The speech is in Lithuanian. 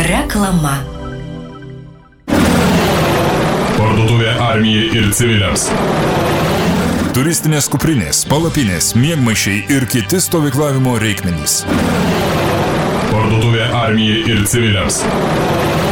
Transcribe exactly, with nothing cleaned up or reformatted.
Reklama. Parduotuvė armijai ir civiliams. Turistinės kuprinės, palapinės, miegmaišiai ir kiti stovyklavimo reikmenys. Parduotuvė armijai ir civiliams.